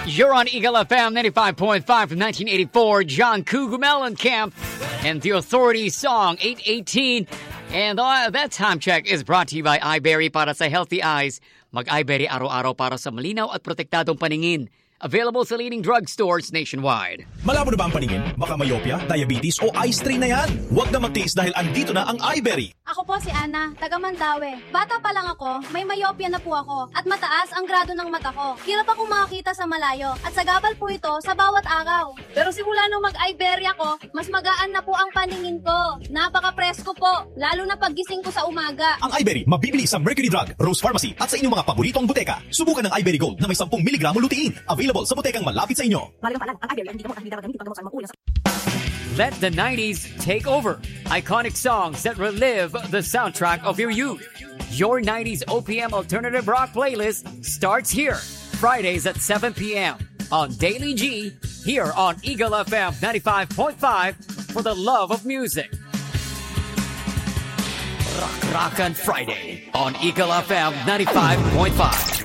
You're on Eagle FM 95.5 from 1984, John Kugelmellencamp and The Authority song 818. And that time check is brought to you by iBerry para sa healthy eyes. Mag-iBerry araw-araw para sa malinaw at protektadong paningin. Available sa leading drugstores nationwide. Malabo na ba ang paningin? Baka myopia, diabetes o eye strain na yan? Huwag na magtiis dahil andito na ang iBerry. Ako po si Ana, taga Mandaue. Bata pa lang ako, may myopia na po ako at mataas ang grado ng mata ko. Hirap akong makakita sa malayo at sagabal po ito sa bawat araw. Pero simula nung mag-iBerry ako, mas magaan na po ang paningin ko. Napaka-presko po, lalo na paggising ko sa umaga. Ang iBerry, mabibili sa Mercury Drug, Rose Pharmacy at sa inyong mga paboritong buteka. Subukan ng iBerry Gold na may 10 mg lutein. Available sa butekang malapit sa inyo. Let the 90s take over. Iconic songs that relive the soundtrack of your youth. Your 90s OPM Alternative Rock playlist starts here. Fridays at 7 p.m. on Daily G, here on Eagle FM 95.5 for the love of music. Rock Rockin' Friday on Eagle FM 95.5.